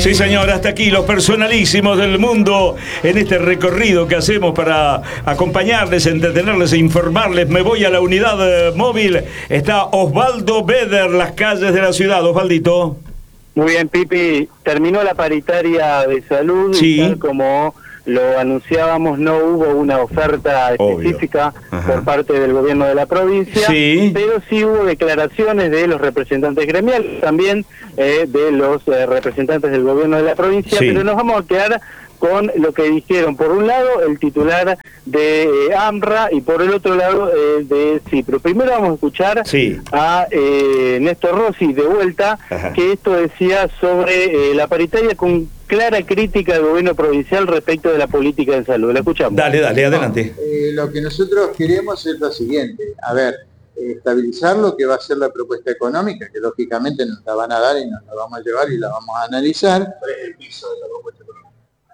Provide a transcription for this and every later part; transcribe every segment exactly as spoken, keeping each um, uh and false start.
Sí, señor, hasta aquí los personalísimos del mundo en este recorrido que hacemos para acompañarles, entretenerles e informarles. Me voy a la unidad eh, móvil. Está Osvaldo Beder, las calles de la ciudad. Osvaldito. Muy bien, Pipi. Terminó la paritaria de salud, sí. Y tal como lo anunciábamos, no hubo una oferta específica por parte del gobierno de la provincia, sí. Pero sí hubo declaraciones de los representantes gremiales, también eh, de los eh, representantes del gobierno de la provincia, sí. Pero nos vamos a quedar con lo que dijeron, por un lado, el titular de eh, AMRA y por el otro lado eh, de CIPRO. Primero vamos a escuchar sí. a eh, Néstor Rossi, de vuelta, Ajá. que esto decía sobre eh, la paritaria con clara crítica del gobierno provincial respecto de la política de salud. La escuchamos. Dale, dale, adelante. No, eh, lo que nosotros queremos es lo siguiente, a ver, eh, estabilizar lo que va a ser la propuesta económica, que lógicamente nos la van a dar y nos la vamos a llevar y la vamos a analizar. ¿Cuál es el piso de la propuesta económica?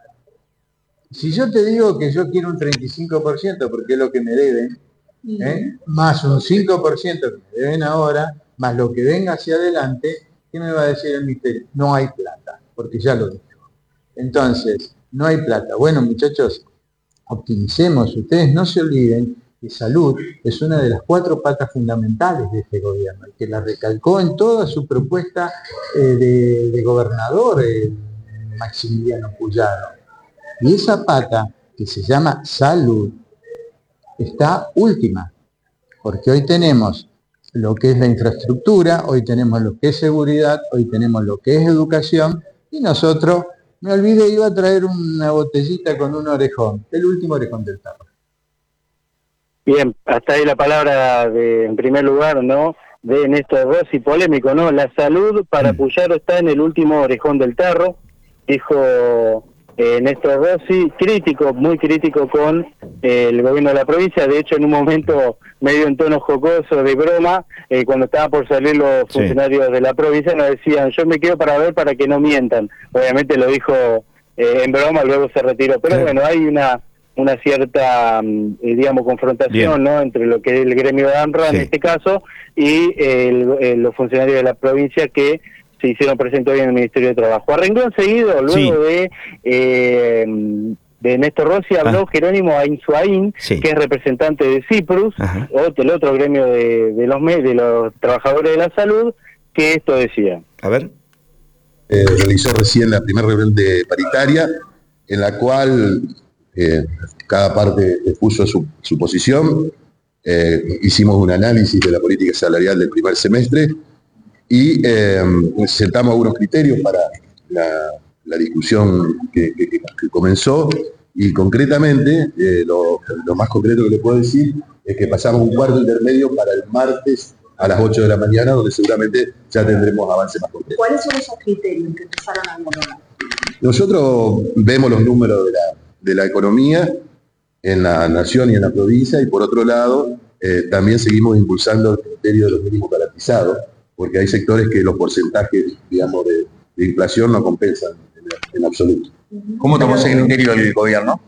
Si yo te digo que yo quiero un treinta y cinco por ciento porque es lo que me deben, ¿eh? Más un cinco por ciento que me deben ahora, más lo que venga hacia adelante, ¿qué me va a decir el ministerio? No hay plata, porque ya lo dijo. Entonces, no hay plata. Bueno, muchachos, optimicemos. Ustedes no se olviden que salud es una de las cuatro patas fundamentales de este gobierno, que la recalcó en toda su propuesta eh, de, de gobernador, eh, Maximiliano Puyaro. Y esa pata, que se llama salud, está última, porque hoy tenemos lo que es la infraestructura, hoy tenemos lo que es seguridad, hoy tenemos lo que es educación, y nosotros, me olvidé, iba a traer una botellita con un orejón, el último orejón del tarro. Bien, hasta ahí la palabra de, en primer lugar, ¿no?, de Néstor Rossi, polémico, ¿no? La salud para mm. Puyaro está en el último orejón del tarro, dijo Eh, Néstor Rossi, crítico, muy crítico con eh, el gobierno de la provincia. De hecho, en un momento medio en tono jocoso, de broma, eh, cuando estaban por salir los funcionarios sí. de la provincia, nos decían, yo me quedo para ver para que no mientan. Obviamente lo dijo eh, en broma, luego se retiró. Pero sí. bueno, hay una una cierta, eh, digamos, confrontación, Bien. ¿no?, entre lo que es el gremio de AMRA, sí. en este caso, y eh, el, eh, los funcionarios de la provincia que se hicieron presentes hoy en el Ministerio de Trabajo. A renglón seguido, luego sí. de eh, de Néstor Rossi, habló ah. Jerónimo Ainsuaín, sí. que es representante de CIPRUS, otro, el otro gremio de, de, los, de los trabajadores de la salud, que esto decía. A ver. Eh, realizó recién la primera reunión de paritaria, en la cual eh, cada parte expuso su, su posición, eh, hicimos un análisis de la política salarial del primer semestre, y eh, sentamos algunos criterios para la, la discusión que, que, que comenzó, y concretamente, eh, lo, lo más concreto que le puedo decir es que pasamos un cuarto intermedio para el martes a las ocho de la mañana, donde seguramente ya tendremos avance más concreto. ¿Cuáles son esos criterios que empezaron a abordar? Nosotros vemos los números de la, de la economía en la nación y en la provincia, y por otro lado, eh, también seguimos impulsando el criterio de los mínimos garantizados, porque hay sectores que los porcentajes, digamos, de, de inflación no compensan en, en absoluto. ¿Cómo tomó ese criterio el gobierno?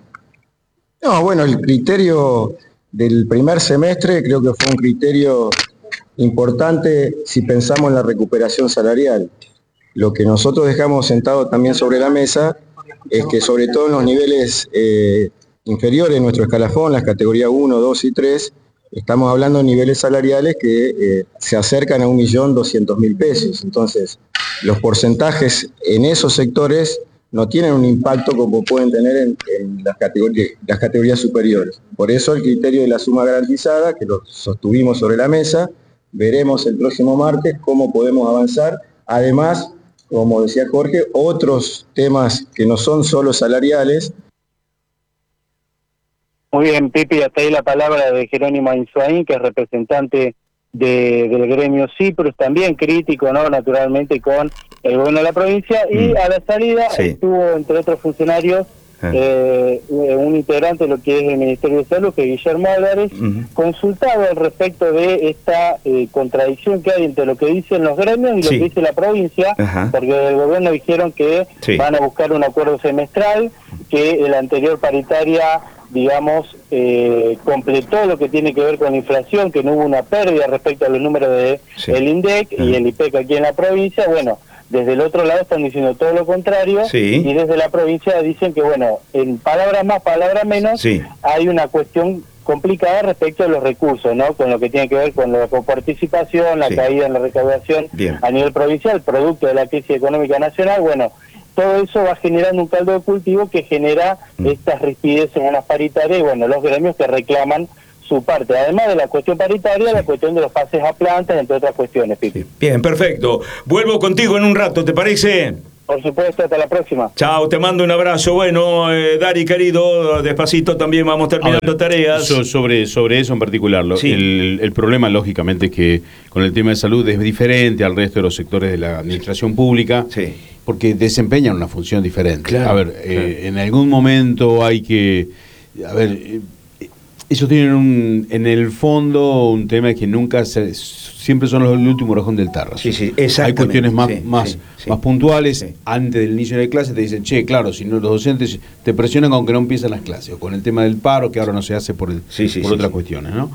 No, bueno, el criterio del primer semestre creo que fue un criterio importante si pensamos en la recuperación salarial. Lo que nosotros dejamos sentado también sobre la mesa es que sobre todo en los niveles eh, inferiores de nuestro escalafón, las categorías uno, dos y tres, estamos hablando de niveles salariales que eh, se acercan a un millón doscientos mil pesos. Entonces, los porcentajes en esos sectores no tienen un impacto como pueden tener en, en las, categorías, las categorías superiores. Por eso el criterio de la suma garantizada, que lo sostuvimos sobre la mesa, veremos el próximo martes cómo podemos avanzar. Además, como decía Jorge, otros temas que no son solo salariales. Muy bien, Pipi, hasta ahí la palabra de Jerónimo Ainsuaín, que es representante de, del gremio CIPRUS, también crítico, ¿no?, naturalmente, con el gobierno de la provincia, y mm. a la salida sí. estuvo, entre otros funcionarios, ah. eh, un integrante de lo que es el Ministerio de Salud, que es Guillermo Álvarez, uh-huh. consultado al respecto de esta eh, contradicción que hay entre lo que dicen los gremios y sí. lo que dice la provincia, uh-huh. porque del gobierno dijeron que sí. van a buscar un acuerdo semestral, que la anterior paritaria, digamos, eh, completó lo que tiene que ver con la inflación, que no hubo una pérdida respecto a los números de sí. el INDEC uh-huh. y el IPEC aquí en la provincia. Bueno, desde el otro lado están diciendo todo lo contrario, Sí. y desde la provincia dicen que, bueno, en palabras más, palabras menos, Sí. hay una cuestión complicada respecto a los recursos, ¿no? Con lo que tiene que ver con la coparticipación, la Sí. caída en la recaudación Bien. a nivel provincial, producto de la crisis económica nacional. Bueno, todo eso va generando un caldo de cultivo que genera Mm. estas rispideces en las paritarias y, bueno, los gremios que reclaman su parte. Además de la cuestión paritaria, la cuestión de los pases a plantas, entre otras cuestiones, Pipi. Bien, perfecto. Vuelvo contigo en un rato, ¿te parece? Por supuesto, hasta la próxima. Chao, te mando un abrazo. Bueno, eh, Dari, querido, despacito también vamos terminando A ver, tareas. so- sobre, sobre eso en particular, lo- Sí. el, el problema lógicamente es que con el tema de salud es diferente al resto de los sectores de la administración pública, Sí. porque desempeñan una función diferente. Claro, a ver, eh, en algún momento hay que, a ver, eh, ellos tienen un, en el fondo un tema que nunca se, siempre son los el último rajón del tarro. Sí, sí, Hay exactamente. cuestiones más, Sí, más, sí, sí. más puntuales. Sí. Antes del inicio de la clase te dicen, che, claro, si no los docentes te presionan aunque no empiezan las clases, o con el tema del paro, que ahora no se hace por, el, Sí, sí, por sí, otras sí. cuestiones, ¿no?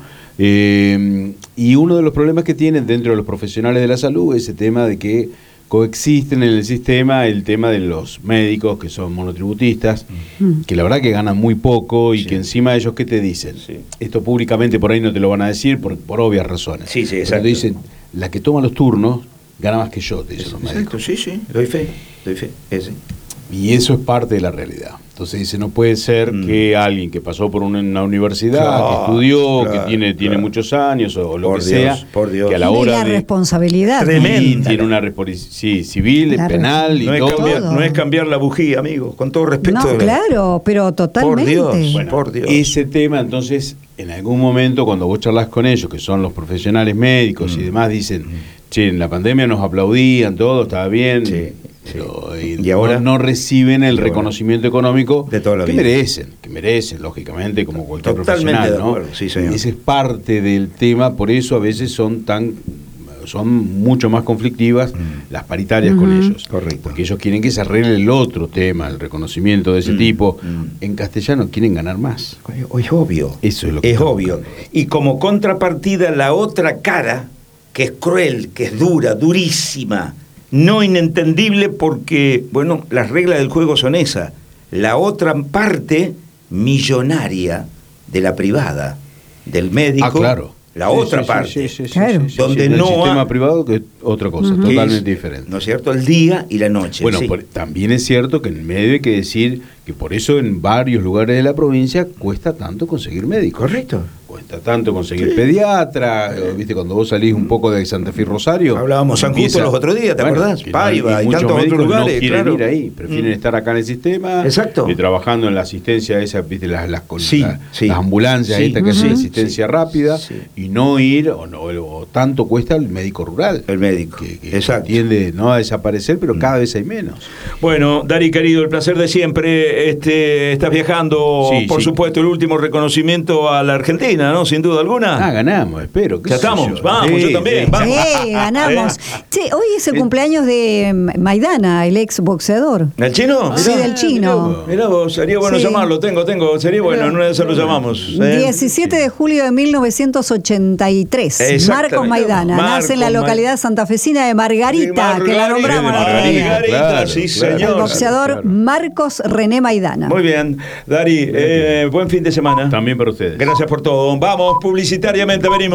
Eh, y uno de los problemas que tienen dentro de los profesionales de la salud es el tema de que coexisten en el sistema el tema de los médicos que son monotributistas, que la verdad que ganan muy poco y Sí. que encima ellos, ¿qué te dicen? Sí. Esto públicamente por ahí no te lo van a decir por, por obvias razones. Sí, sí, Pero exacto. te dicen, la que toma los turnos gana más que yo, te dicen los médicos. Exacto, sí, sí, doy fe, doy fe, ese. Y eso es parte de la realidad. Entonces dice, no puede ser Mm. que alguien que pasó por una, una universidad, Claro, que estudió, claro, que tiene, tiene claro. muchos años o, o lo Por que Dios, sea, por Dios. que a la Y hora la de... responsabilidad. Tremendo. Tremenda. Sí, tiene una responsabilidad sí, civil, La penal y No es, todo. cambiar, Todo. no es cambiar la bujía, amigo, con todo respeto. No, claro, pero totalmente. Por Dios. Bueno, Por Dios. ese tema, entonces, en algún momento, cuando vos charlas con ellos, que son los profesionales médicos Mm. y demás, dicen, che, en la pandemia nos aplaudían, todo estaba bien, Sí, pero, sí. y Y ahora- no, no reciben el y ahora- reconocimiento económico De toda la que vida. merecen, que merecen, lógicamente, como cualquier Totalmente profesional, de ¿no? acuerdo, sí, señor. Ese es parte del tema, por eso a veces son tan son mucho más conflictivas las paritarias con ellos. Correcto. Porque ellos quieren que se arregle el otro tema, el reconocimiento de ese Mm, tipo. mm. En castellano quieren ganar más. Es obvio. Eso es lo que Es está obvio. buscando. Y como contrapartida, la otra cara, que es cruel, que es dura, durísima, no inentendible porque, bueno, las reglas del juego son esas. La otra parte millonaria de la privada, del médico. Ah, claro. La Sí, otra sí, parte. sí, sí, sí, Claro. sí, sí, Donde sí, del no sistema ha- privado que es otra cosa, Que totalmente es, diferente. ¿no es cierto? El día y la noche. Bueno, sí. por- también es cierto que en el medio hay que decir que por eso en varios lugares de la provincia cuesta tanto conseguir médicos. Correcto. Cuesta tanto conseguir pediatra, eh, viste, cuando vos salís un poco de Santa Fe y Rosario. Hablábamos San Justo empieza- los otros días, ¿te acordás? que no- Paiva y muchos tantos otros médicos lugares, no quieren claro. ir ahí, prefieren Mm. estar acá en el sistema. Exacto. Y trabajando en la asistencia esa, viste, las, las, con- Sí, la- sí. las ambulancias Sí. estas que hacen Ujú. asistencia Sí. rápida Sí. y no ir, o, no, o tanto cuesta el médico rural. El médico. Que, que Exacto. tiende no a desaparecer, pero cada vez hay menos. Bueno, Dari, querido, el placer de siempre. Este, estás viajando, Sí, por sí. supuesto, el último reconocimiento a la Argentina, ¿no? Sin duda alguna. Ah, ganamos, espero. qué Ya sé estamos, yo. vamos, yo Sí, también, sí. vamos. Sí, ganamos. ¿Eh? Che, hoy es el cumpleaños de Maidana, el ex boxeador. ¿El chino? Sí, del chino. Mirá vos, sería bueno Sí. llamarlo, tengo, tengo, sería bueno, en una de esas lo llamamos. ¿eh? diecisiete de julio de mil novecientos ochenta y tres. Exactamente. Marcos Maidana. Marcos nace en la Ma- localidad santafesina de Margarita, De que la nombramos. la otra vez. Margarita, Claro, sí, claro. señor. El boxeador Claro. Marcos René Maidana. Muy bien, Dari, eh, buen fin de semana. También para ustedes. Gracias por todo. Vamos, publicitariamente venimos.